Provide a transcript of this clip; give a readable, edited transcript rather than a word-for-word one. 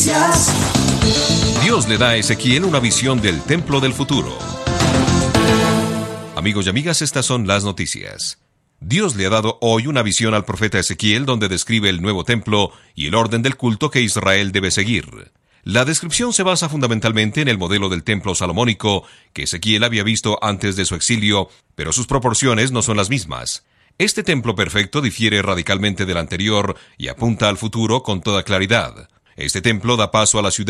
Noticias. Dios le da a Ezequiel una visión del templo del futuro. Amigos y amigas, estas son las noticias. Dios le ha dado hoy una visión al profeta Ezequiel donde describe el nuevo templo y el orden del culto que Israel debe seguir. La descripción se basa fundamentalmente en el modelo del templo salomónico que Ezequiel había visto antes de su exilio, pero sus proporciones no son las mismas. Este templo perfecto difiere radicalmente del anterior y apunta al futuro con toda claridad. Este templo da paso a la ciudad